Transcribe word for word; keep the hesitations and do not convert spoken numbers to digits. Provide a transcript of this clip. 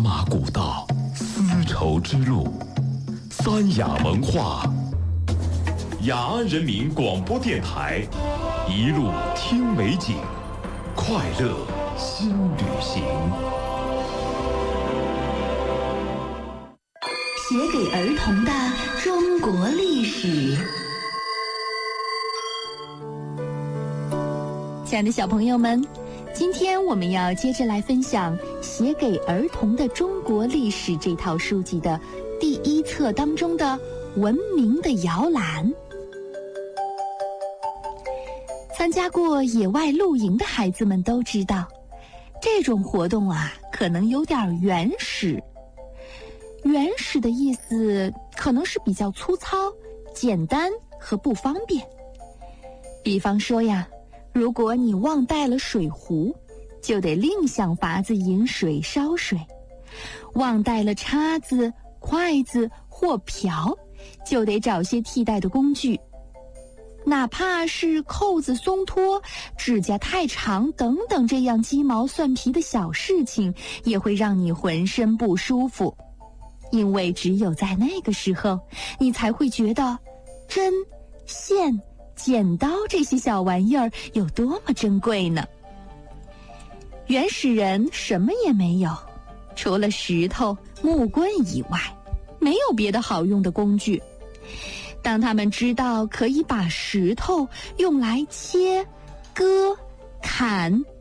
马古道，丝绸之路，三雅文化。雅安人民广播电台，一路听美景，快乐新旅行。 写给儿童的中国历史。亲爱的小朋友们，今天我们要接着来分享《写给儿童的中国历史》这套书籍的第一册当中的文明的摇篮。参加过野外露营的孩子们都知道，这种活动啊，可能有点原始。原始的意思可能是比较粗糙、简单和不方便。比方说呀，如果你忘带了水壶，就得另想法子饮水烧水；忘带了叉子、筷子或瓢，就得找些替代的工具。哪怕是扣子松脱、指甲太长等等这样鸡毛蒜皮的小事情，也会让你浑身不舒服。因为只有在那个时候，你才会觉得针、线、剪刀这些小玩意儿有多么珍贵呢。原始人什么也没有，除了石头、木棍以外，没有别的好用的工具。当他们知道可以把石头用来切、割、砍、